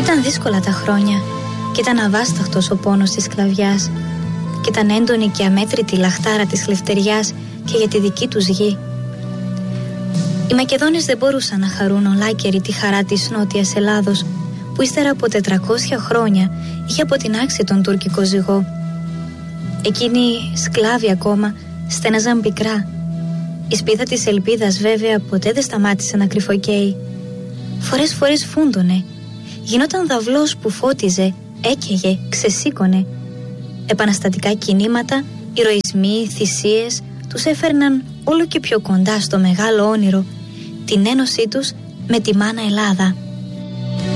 Ήταν δύσκολα τα χρόνια και ήταν αβάσταχτος ο πόνος της σκλαβιάς και ήταν έντονη και αμέτρητη η λαχτάρα της χλευτεριάς και για τη δική τους γη. Οι Μακεδόνες δεν μπορούσαν να χαρούν ολάκερη τη χαρά της Νότιας Ελλάδος, που ύστερα από 400 χρόνια είχε αποτινάξει τον τουρκικό ζυγό. Εκείνοι σκλάβοι ακόμα στέναζαν πικρά. Η σπίδα της ελπίδας βέβαια ποτέ δεν σταμάτησε να κρυφοκαίει. Φορές φούντωνε. Γινόταν δαυλός που φώτιζε, έκαιγε, ξεσήκωνε. Επαναστατικά κινήματα, ηρωισμοί, θυσίες τους έφερναν όλο και πιο κοντά στο μεγάλο όνειρο, την ένωσή τους με τη μάνα Ελλάδα.